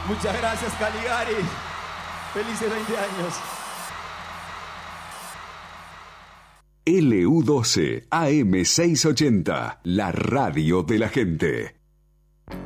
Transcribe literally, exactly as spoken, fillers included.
Muchas gracias, Caligari. Felices veinte años. L U doce A M seiscientos ochenta, la radio de la gente.